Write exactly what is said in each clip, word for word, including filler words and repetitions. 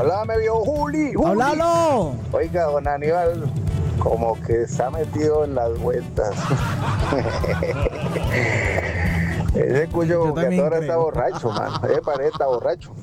Háblame, viejo Juli, Juli. ¡Háblalo! Oiga, don Aníbal, como que está metido en las vueltas. Ese cuyo que ahora está borracho, man. Ese parece está borracho.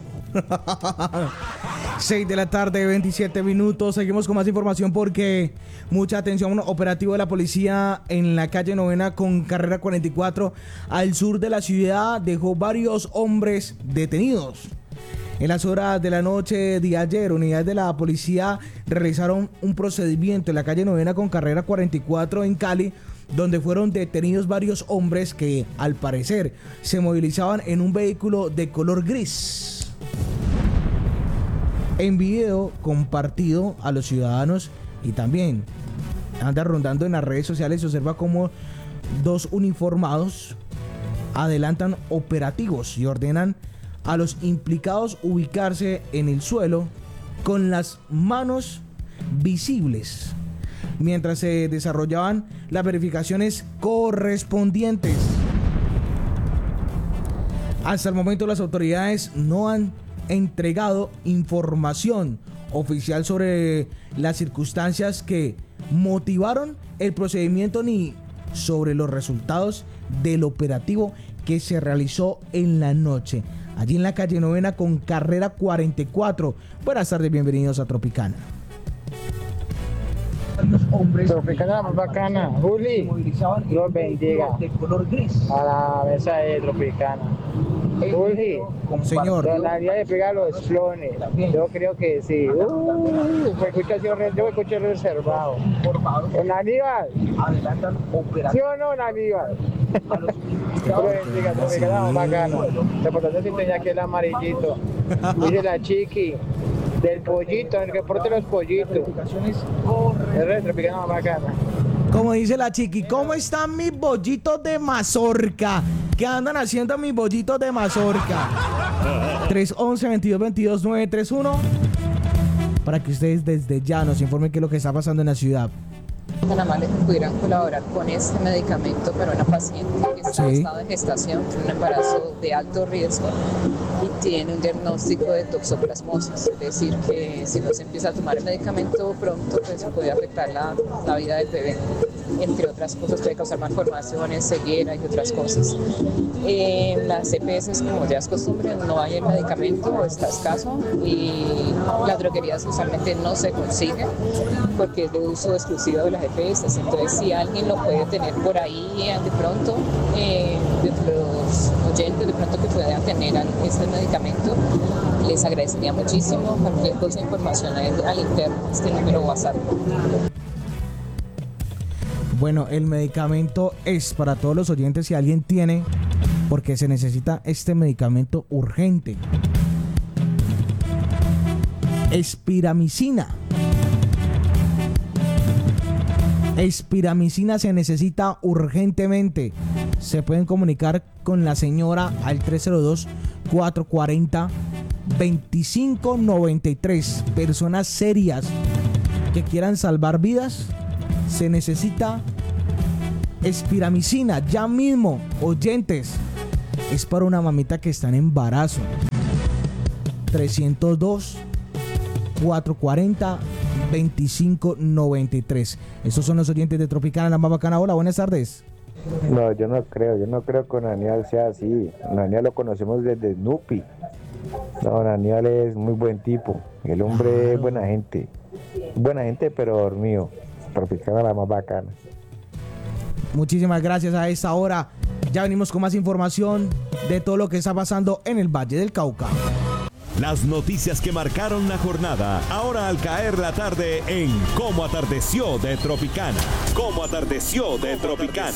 seis de la tarde, veintisiete minutos. Seguimos con más información porque mucha atención. Un operativo de la policía en la calle Novena con carrera cuarenta y cuatro al sur de la ciudad dejó varios hombres detenidos. En las horas de la noche de ayer, unidades de la policía realizaron un procedimiento en la calle Novena con carrera cuarenta y cuatro en Cali, donde fueron detenidos varios hombres que, al parecer, se movilizaban en un vehículo de color gris. En video compartido a los ciudadanos y también anda rondando en las redes sociales, se observa cómo dos uniformados adelantan operativos y ordenan a los implicados ubicarse en el suelo con las manos visibles mientras se desarrollaban las verificaciones correspondientes. Hasta el momento las autoridades no han entregado información oficial sobre las circunstancias que motivaron el procedimiento ni sobre los resultados del operativo que se realizó en la noche, allí en la calle Novena con carrera cuarenta y cuatro. Buenas tardes, bienvenidos a Tropicana. Tropicana la más bacana. Juli, Dios bendiga de color gris a la mesa de Tropicana. Juli, señor, don Daniel le pega los clones. Yo creo que sí. Uh, me escucha así, yo me escucho reservado. Don Aníbal, ¿sí o no, don Aníbal? Dios bendiga, Tropicana la más bacana. Reportando sintonía aquí el amarillito. Dice la chiqui. Del pollito, el que porte los pollitos. El resto, picando más bacana. Como dice la chiqui, ¿cómo están mis bollitos de mazorca? ¿Qué andan haciendo mis bollitos de mazorca? tres once, veintidós veintidós, nueve tres uno para que ustedes desde ya nos informen qué es lo que está pasando en la ciudad. Tan amables que pudieran colaborar con este medicamento para una paciente que está en Sí. estado de gestación, tiene un embarazo de alto riesgo y tiene un diagnóstico de toxoplasmosis, es decir, que si no se empieza a tomar el medicamento pronto, pues puede afectar la, la vida del bebé. Entre otras cosas, puede causar malformaciones, ceguera y otras cosas. En las E P S, como ya es costumbre, no hay el medicamento o está escaso y las droguerías usualmente no se consiguen porque es de uso exclusivo de las E P S. Entonces, si alguien lo puede tener por ahí de pronto, eh, de los oyentes de pronto que puedan tener este medicamento, les agradecería muchísimo. Cualquier cosa, información al interno, este número WhatsApp. Bueno, el medicamento es para todos los oyentes si alguien tiene, porque se necesita este medicamento urgente. Espiramicina. Espiramicina se necesita urgentemente. Se pueden comunicar con la señora al tres cero dos, cuatro cuatro cero, dos cinco nueve tres. Personas serias que quieran salvar vidas, se necesita espiramicina ya mismo. Oyentes, es para una mamita que está en embarazo. tres cero dos, cuatro cuatro cero, dos cinco nueve tres. Esos son los oyentes de Tropicana, la más bacana. Hola, buenas tardes. No, yo no creo, yo no creo que don Aníbal sea así. Don Aníbal lo conocemos desde Snoopy. No, don Aníbal es muy buen tipo. El hombre es buena gente. Buena gente, pero dormido. Tropicana la más bacana. Muchísimas gracias. A esta hora ya venimos con más información de todo lo que está pasando en el Valle del Cauca. Las noticias que marcaron la jornada, ahora al caer la tarde en Cómo Atardeció de Tropicana. Cómo Atardeció de Tropicana.